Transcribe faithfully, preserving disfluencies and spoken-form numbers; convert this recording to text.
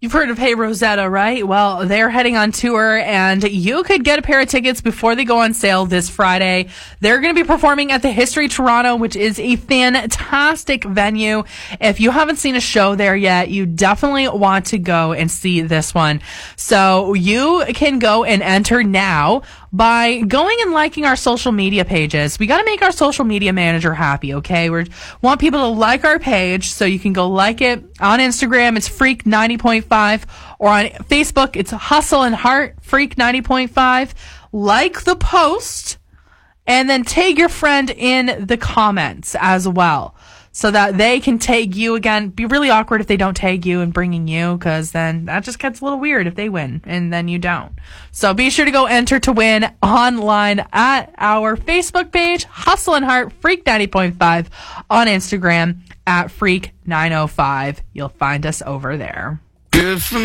You've heard of Hey Rosetta, right? Well, they're heading on tour, and you could get a pair of tickets before they go on sale this Friday. They're going to be performing at the History Toronto, which is a fantastic venue. If you haven't seen a show there yet, you definitely want to go and see this one. So you can go and enter now by going and liking our social media pages. We got to make our social media manager happy, okay? We want people to like our page, so you can go like it. On Instagram, it's Freak ninety point five, or on Facebook, it's Hustle and Heart Freak ninety point five. Like the post, and then tag your friend in the comments as well, so that they can tag you again. Be really awkward if they don't tag you and bringing you, because then that just gets a little weird if they win and then you don't. So be sure to go enter to win online at our Facebook page, Hustle and Heart Freak ninety point five, on Instagram at Freak nine oh five. You'll find us over there. Good for